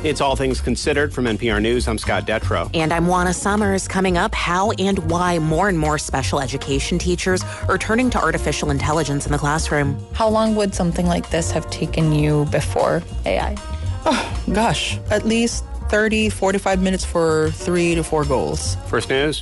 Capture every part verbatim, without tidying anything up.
It's All Things Considered from N P R News. I'm Scott Detrow. And I'm Juana Summers. Coming up, how and why more and more special education teachers are turning to artificial intelligence in the classroom. How long would something like this have taken you before A I? Oh, gosh, at least thirty, forty-five minutes for three to four goals. First News.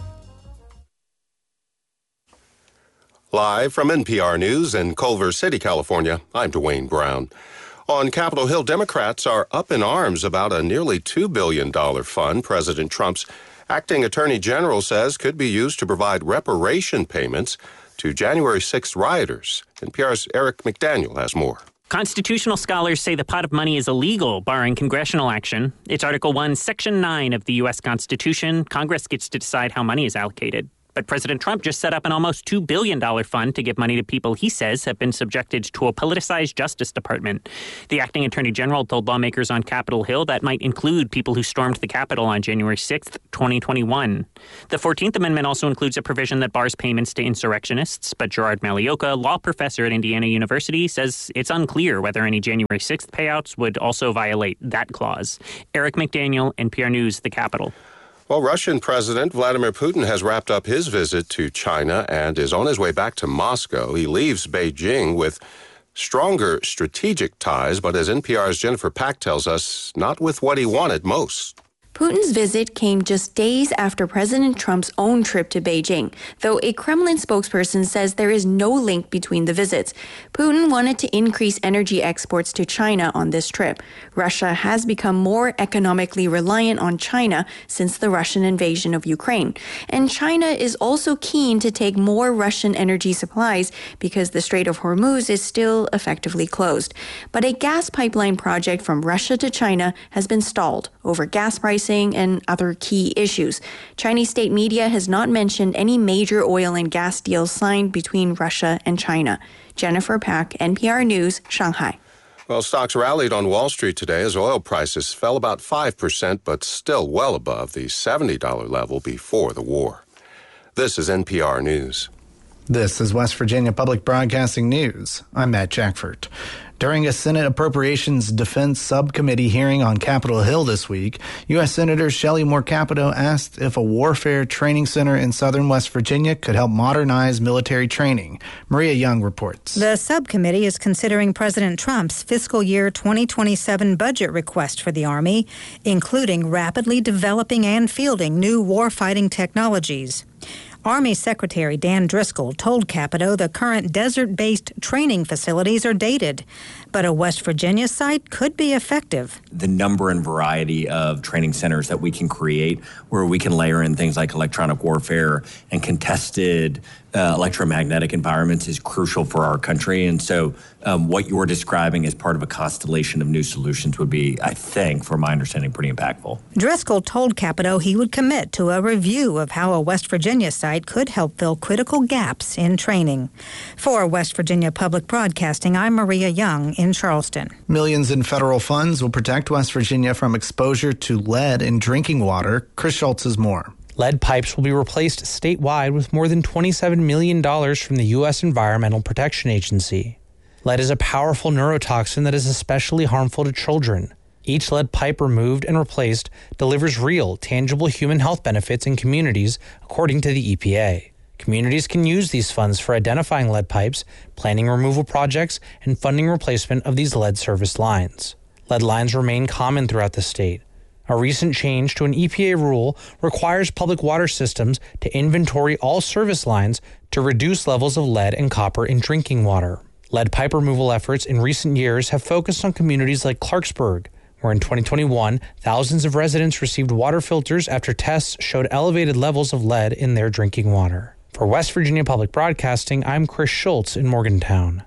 Live from N P R News in Culver City, California, I'm Dwayne Brown. On Capitol Hill, Democrats are up in arms about a nearly two billion dollars fund President Trump's acting attorney general says could be used to provide reparation payments to January sixth rioters. N P R's Eric McDaniel has more. Constitutional scholars say the pot of money is illegal, barring congressional action. It's Article one, Section nine of the U S Constitution. Congress gets to decide how money is allocated. But President Trump just set up an almost two billion dollars fund to give money to people he says have been subjected to a politicized Justice Department. The acting attorney general told lawmakers on Capitol Hill that might include people who stormed the Capitol on January sixth, twenty twenty-one. The fourteenth Amendment also includes a provision that bars payments to insurrectionists, but Gerard Malioka, law professor at Indiana University, says it's unclear whether any January sixth payouts would also violate that clause. Eric McDaniel, N P R News, the Capitol. Well, Russian President Vladimir Putin has wrapped up his visit to China and is on his way back to Moscow. He leaves Beijing with stronger strategic ties, but as N P R's Jennifer Pack tells us, not with what he wanted most. Putin's visit came just days after President Trump's own trip to Beijing, though a Kremlin spokesperson says there is no link between the visits. Putin wanted to increase energy exports to China on this trip. Russia has become more economically reliant on China since the Russian invasion of Ukraine. And China is also keen to take more Russian energy supplies because the Strait of Hormuz is still effectively closed. But a gas pipeline project from Russia to China has been stalled over gas prices and other key issues. Chinese state media has not mentioned any major oil and gas deals signed between Russia and China. Jennifer Pack, N P R News, Shanghai. Well, stocks rallied on Wall Street today as oil prices fell about five percent, but still well above the seventy dollars level before the war. This is N P R News. This is West Virginia Public Broadcasting News. I'm Matt Jackford. During a Senate Appropriations Defense Subcommittee hearing on Capitol Hill this week, U S Senator Shelley Moore Capito asked if a warfare training center in southern West Virginia could help modernize military training. Maria Young reports. The subcommittee is considering President Trump's fiscal year twenty twenty-seven budget request for the Army, including rapidly developing and fielding new warfighting technologies. Army Secretary Dan Driscoll told Capito the current desert-based training facilities are dated, but a West Virginia site could be effective. The number and variety of training centers that we can create where we can layer in things like electronic warfare and contested uh, electromagnetic environments is crucial for our country. And so um, what you're describing as part of a constellation of new solutions would be, I think, from my understanding, pretty impactful. Driscoll told Capito he would commit to a review of how a West Virginia site could help fill critical gaps in training. For West Virginia Public Broadcasting, I'm Maria Young in Charleston. Millions in federal funds will protect West Virginia from exposure to lead in drinking water. Chris Schultz has more. Lead pipes will be replaced statewide with more than twenty-seven million dollars from the U S Environmental Protection Agency. Lead is a powerful neurotoxin that is especially harmful to children. Each lead pipe removed and replaced delivers real, tangible human health benefits in communities, according to the E P A. Communities can use these funds for identifying lead pipes, planning removal projects, and funding replacement of these lead service lines. Lead lines remain common throughout the state. A recent change to an E P A rule requires public water systems to inventory all service lines to reduce levels of lead and copper in drinking water. Lead pipe removal efforts in recent years have focused on communities like Clarksburg, where in twenty twenty-one, thousands of residents received water filters after tests showed elevated levels of lead in their drinking water. For West Virginia Public Broadcasting, I'm Chris Schultz in Morgantown.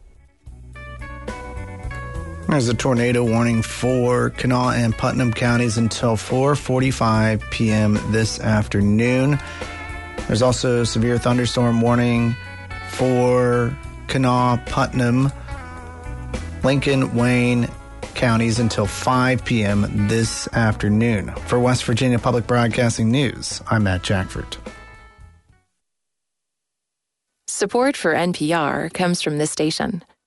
There's a tornado warning for Kanawha and Putnam counties until four forty-five p.m. this afternoon. There's also a severe thunderstorm warning for Kanawha, Putnam, Lincoln, Wayne counties until five p.m. this afternoon. For West Virginia Public Broadcasting News, I'm Matt Jackford. Support for N P R comes from this station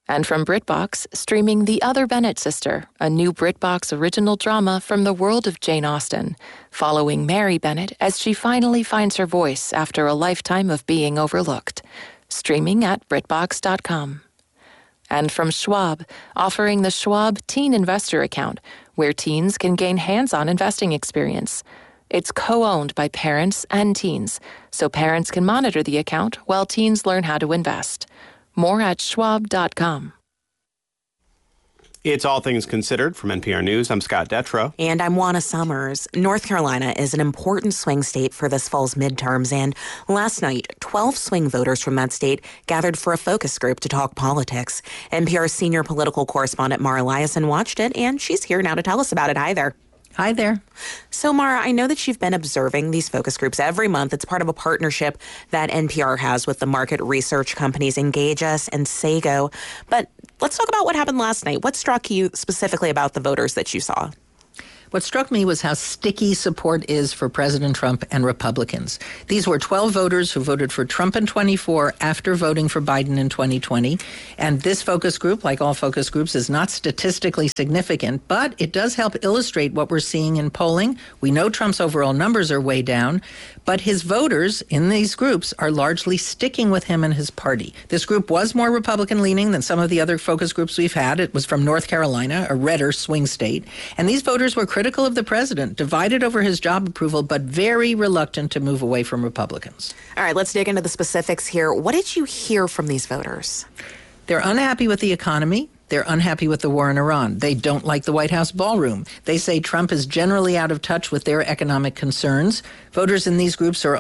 And from BritBox, streaming The Other Bennett Sister, a new BritBox original drama from the world of Jane Austen, following Mary Bennett as she finally finds her voice after a lifetime of being overlooked. Streaming at BritBox dot com. And from Schwab, offering the Schwab Teen Investor Account, where teens can gain hands-on investing experience. It's co-owned by parents and teens, so parents can monitor the account while teens learn how to invest. More at schwab dot com. It's All Things Considered from N P R News. I'm Scott Detrow. And I'm Juana Summers. North Carolina is an important swing state for this fall's midterms, and last night, twelve swing voters from that state gathered for a focus group to talk politics. N P R's senior political correspondent Mara Liasson watched it, and she's here now to tell us about it. Hi there. Hi there. So, Mara, I know that you've been observing these focus groups every month. It's part of a partnership that N P R has with the market research companies Engage Us and Sago. But let's talk about what happened last night. What struck you specifically about the voters that you saw? What struck me was how sticky support is for President Trump and Republicans. These were twelve voters who voted for Trump in twenty-four after voting for Biden in twenty twenty. And this focus group, like all focus groups, is not statistically significant, but it does help illustrate what we're seeing in polling. We know Trump's overall numbers are way down, but his voters in these groups are largely sticking with him and his party. This group was more Republican-leaning than some of the other focus groups we've had. It was from North Carolina, a redder swing state. And these voters were critical of the president, divided over his job approval, but very reluctant to move away from Republicans. All right, let's dig into the specifics here. What did you hear from these voters? They're unhappy with the economy. They're unhappy with the war in Iran. They don't like the White House ballroom. They say Trump is generally out of touch with their economic concerns. Voters in these groups are